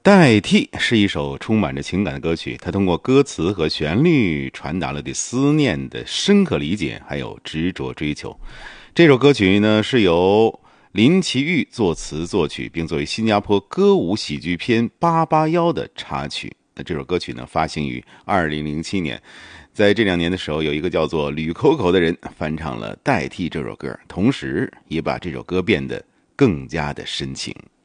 代替是一首充满着情感的歌曲，它通过歌词和旋律传达了对思念的深刻理解，还有执着追求。这首歌曲呢是由林奇玉作词作曲，并作为新加坡歌舞喜剧片《881》的插曲。那这首歌曲呢发行于2007年，在这2年的时候，有一个叫做吕口口的人翻唱了《代替》这首歌，同时也把这首歌变得更加的深情。